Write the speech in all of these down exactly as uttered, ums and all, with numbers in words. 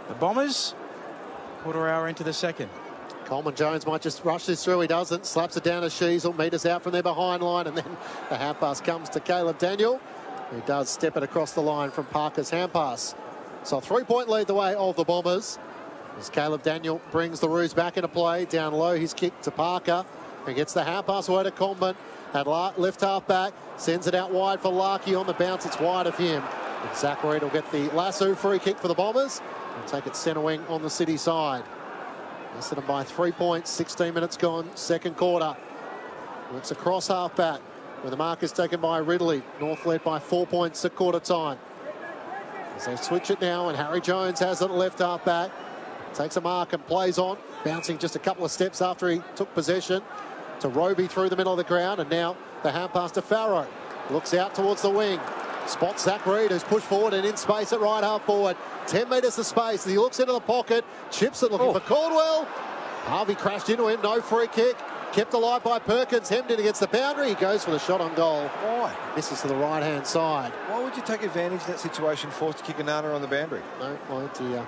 The Bombers, quarter hour into the second. Coleman Jones might just rush this through. He doesn't. Slaps it down to Sheasel. Meters out from their behind line. And then the hand pass comes to Caleb Daniel, who does step it across the line from Parker's hand pass. So a three-point lead the way of the Bombers. As Caleb Daniel brings the Roos back into play. Down low, his kick to Parker. He gets the hand pass away to Coleman. At left half back. Sends it out wide for Larkey on the bounce. It's wide of him. And Zach Reid will get the lasso free kick for the Bombers. And take it centre wing on the City side. Less than by three points, sixteen minutes gone, second quarter. Looks across half back, where the mark is taken by Ridley. North led by four points at quarter time. As they switch it now, and Harry Jones has it left half back. Takes a mark and plays on, bouncing just a couple of steps after he took possession. To Roby through the middle of the ground, and now the hand pass to Farrow. Looks out towards the wing. Spots Zach Reid, who's pushed forward and in space at right half forward. ten metres to space. He looks into the pocket. Chips it looking oh. for Caldwell. Harvey crashed into him. No free kick. Kept alive by Perkins. Hemmed in against the boundary. He goes for the shot on goal. Why? Misses to the right-hand side. Why would you take advantage of that situation, forced to kick a nana on the boundary? No idea.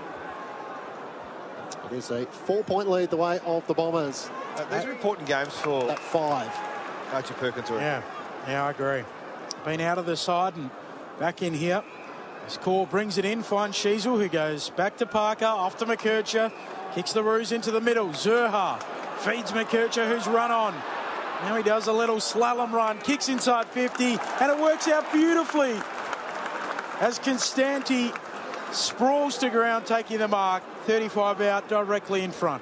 It is a four-point lead the way of the Bombers. Uh, these are important games for... At five. Archie Perkins. Or yeah, yeah, I agree. Been out of the side and back in here. Score brings it in, finds Sheasel, who goes back to Parker, off to McKercher, kicks the Roos into the middle. Zurha feeds McKercher, who's run on. Now he does a little slalom run, kicks inside fifty, and it works out beautifully as Constanti sprawls to ground, taking the mark. thirty-five out, directly in front.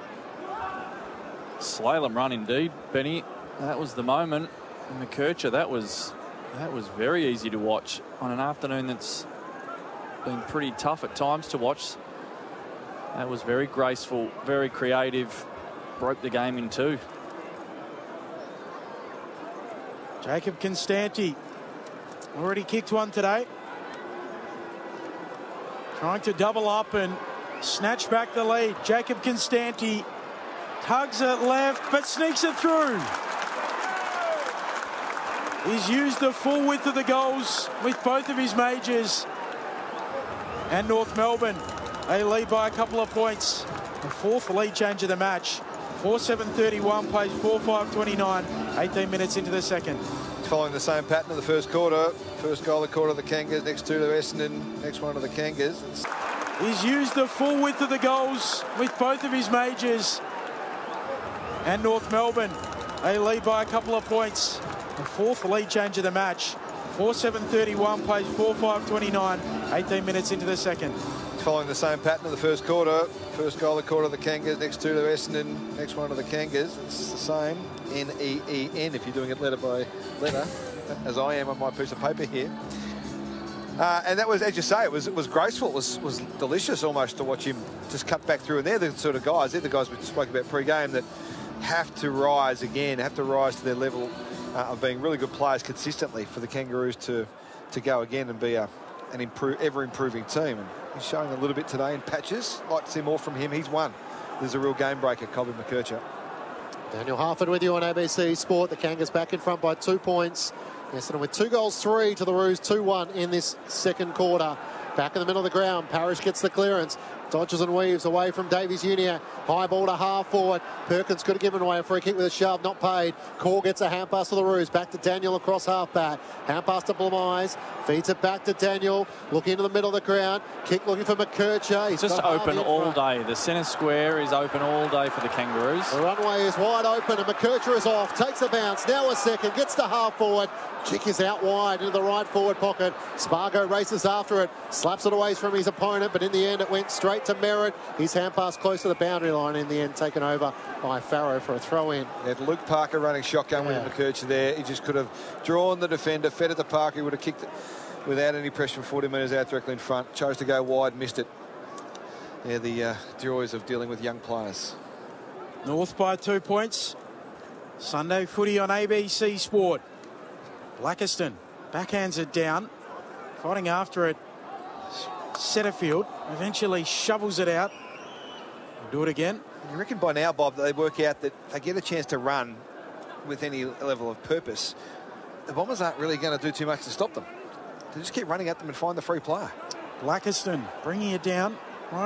Slalom run indeed, Benny. That was the moment. McKercher, that was that was very easy to watch on an afternoon that's been pretty tough at times to watch. That was very graceful, very creative, broke the game in two. Jacob Constanti already kicked one today. Trying to double up and snatch back the lead. Jacob Constanti tugs it left but sneaks it through. He's used the full width of the goals with both of his majors. And North Melbourne, they lead by a couple of points. The fourth lead change of the match. four seven thirty-one, plays four five twenty-nine, eighteen minutes into the second. Following the same pattern of the first quarter. First goal of the quarter of the Kangas, next two to Essendon, next one of the Kangas. It's... He's used the full width of the goals with both of his majors. And North Melbourne, they lead by a couple of points. The fourth lead change of the match. four seven thirty-one, plays four five twenty-nine, eighteen minutes into the second. Following the same pattern of the first quarter. First goal of the quarter of the Kangas, next two to Essendon, next one of the Kangas. It's the same, N E E N, if you're doing it letter by letter, as I am on my piece of paper here. Uh, and that was, as you say, it was it was graceful. It was, was delicious almost to watch him just cut back through. And they're the sort of guys, they're the guys we spoke about pre-game that have to rise again, have to rise to their level uh, of being really good players consistently for the Kangaroos to to go again and be a, an improve, ever-improving team. And he's showing a little bit today in patches. Like to see more from him. He's won. There's a real game breaker, Colby McKercher. Daniel Harford with you on A B C Sport. The Kangas back in front by two points. Essendon with two goals, three to the Roos, two one in this second quarter. Back in the middle of the ground, Parrish gets the clearance. Dodges and weaves away from Davies Junior High ball to half forward. Perkins could have given away a free kick with a shove, not paid. Core gets a hand pass to the Roos. Back to Daniel across half back. Hand pass to Blamise. Feeds it back to Daniel. Looking into the middle of the ground. Kick looking for McKercher. He's just open all day. The centre square is open all day for the Kangaroos. The runway is wide open and McKercher is off. Takes a bounce. Now a second. Gets to half forward. Kick is out wide into the right forward pocket. Spargo races after it. Slaps it away from his opponent, but in the end it went straight to Merritt. His hand pass close to the boundary line, in the end taken over by Farrow for a throw in. They had Luke Parker running shotgun yeah. with McKercher there. He just could have drawn the defender, fed it to Parker. He would have kicked it without any pressure from forty metres out directly in front. Chose to go wide, missed it. Yeah, the uh, joys of dealing with young players. North by two points. Sunday footy on A B C Sport. Blackiston backhands it down, fighting after it. Setterfield eventually shovels it out. We'll do it again. You reckon by now, Bob, that they work out that if they get a chance to run with any level of purpose, the Bombers aren't really going to do too much to stop them. They just keep running at them and find the free player. Blackiston bringing it down.